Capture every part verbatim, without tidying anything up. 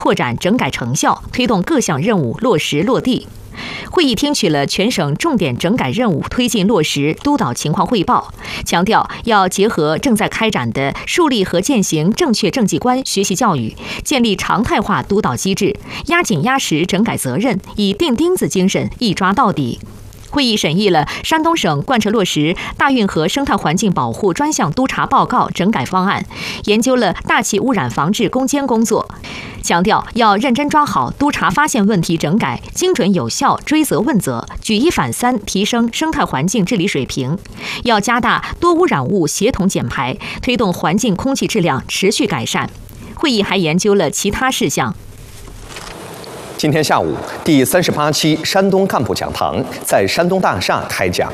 拓展整改成效，推动各项任务落实落地。会议听取了全省重点整改任务推进落实督导情况汇报，强调要结合正在开展的树立和践行正确政绩观学习教育，建立常态化督导机制，压紧压实整改责任，以钉钉子精神一抓到底。会议审议了山东省贯彻落实大运河生态环境保护专项督查报告整改方案，研究了大气污染防治攻坚工作，强调要认真抓好督查发现问题整改，精准有效追责问责，举一反三提升生态环境治理水平，要加大多污染物协同减排，推动环境空气质量持续改善。会议还研究了其他事项。 今天下午，第三十八期山东干部讲堂在山东大厦开讲。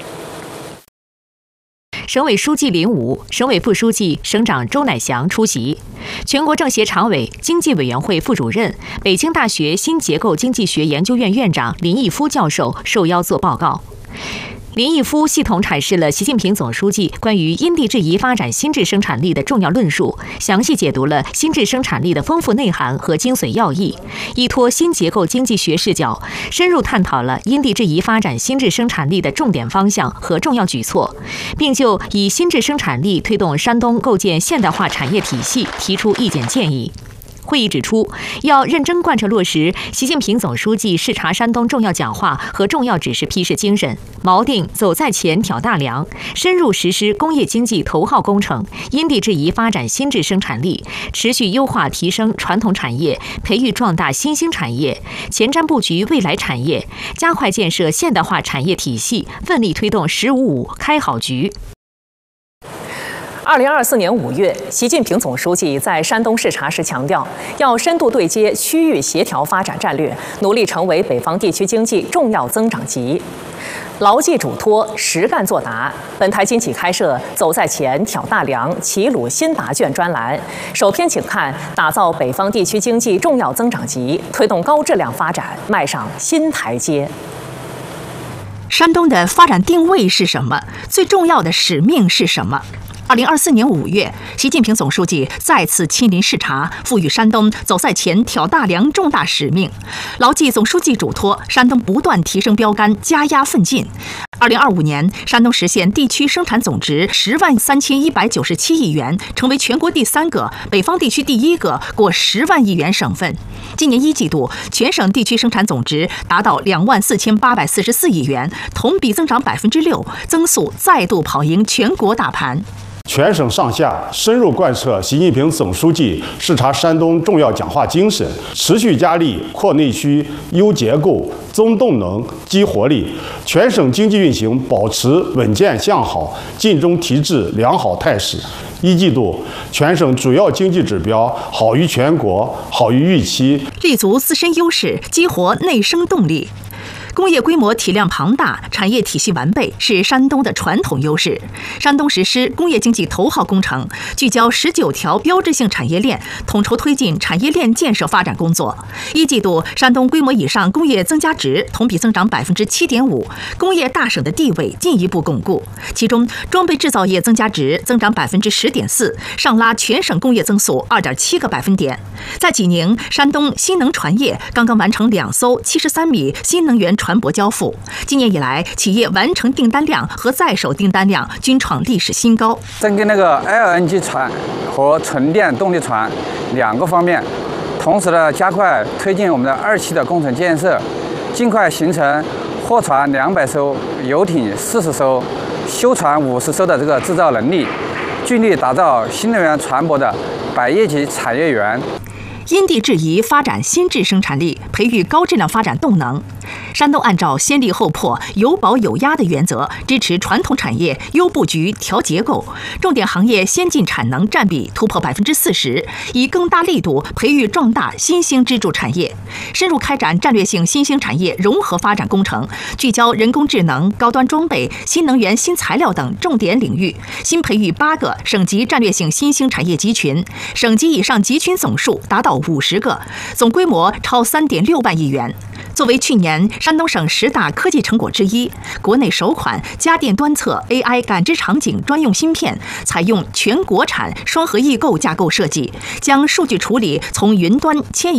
省委书记林武、省委副书记、省长周乃祥出席。全国政协常委、经济委员会副主任、北京大学新结构经济学研究院院长林毅夫教授受邀作报告。林毅夫系统阐释了习近平总书记关于因地制宜发展新质生产力的重要论述，详细解读了新质生产力的丰富内涵和精髓要义，依托新结构经济学视角，深入探讨了因地制宜发展新质生产力的重点方向和重要举措，并就以新质生产力推动山东构建现代化产业体系提出意见建议。会议指出，要认真贯彻落实习近平总书记视察山东重要讲话和重要指示批示精神，锚定走在前挑大梁，深入实施工业经济头号工程，因地制宜发展新质生产力，持续优化提升传统产业，培育壮大新兴产业，前瞻布局未来产业，加快建设现代化产业体系，奋力推动“十五五”开好局。 二零二四年五月，习近平总书记在山东视察时强调，要深度对接区域协调发展战略，努力成为北方地区经济重要增长极。牢记嘱托，实干作答。本台今起开设“走在前，挑大梁，齐鲁新答卷”专栏，首篇请看打造北方地区经济重要增长极，推动高质量发展迈上新台阶。 山东的发展定位是什么？最重要的使命是什么？二零二四年五月，习近平总书记再次亲临视察，赋予山东走在前、挑大梁重大使命，牢记总书记嘱托，山东不断提升标杆，加压奋进。二零二五年，山东实现地区生产总值十万三千一百九十七亿元，成为全国第三个、北方地区第一个过十万亿元省份。今年一季度，全省地区生产总值达到两万四千八百四十四亿元，同比增长百分之六，增速再度跑赢全国大盘。 全省上下深入贯彻习近平总书记视察山东重要讲话精神，持续加力扩内需、优结构、增动能、激活力，全省经济运行保持稳健向好、尽中提质良好态势。一季度，全省主要经济指标好于全国，好于预期， 立足自身优势，激活内生动力。工业规模体量庞大，产业体系完备，是山东的传统优势。山东实施工业经济头号工程，聚焦十九条标志性产业链，统筹推进产业链建设发展工作。一季度，山东规模以上工业增加值同比增长百分之七点五，工业大省的地位进一步巩固。其中，装备制造业增加值增长百分之十点四，上拉全省工业增速二点七个百分点。在济宁，山东新能船业刚刚完成两艘七十三米新能源船舶交付。今年以来，企业完成订单量和在手订单量均创历史新高。 针对那个 L N G 船和纯电动力船两个方面，同时呢，加快推进我们的二期的工程建设，尽快形成货船两百艘、游艇四十艘、修船五十艘的这个制造能力，尽力打造新能源船舶的百业级产业园。 因地制宜发展新质生产力，培育高质量发展动能。山东按照先立后破、有保有压的原则，支持传统产业优布局、调结构，重点行业先进产能占比突破百分之四十，以更大力度培育壮大新兴支柱产业，深入开展战略性新兴产业融合发展工程，聚焦人工智能、高端装备、新能源、新材料等重点领域，新培育八个省级战略性新兴产业集群，省级以上集群总数达到五十个，总规模超三点六万亿元。作为去年山东省十大科技成果之一，国内首款家电端侧 A I 感知场景专用芯片，采用全国产双核异构架构设计，将数据处理从云端迁移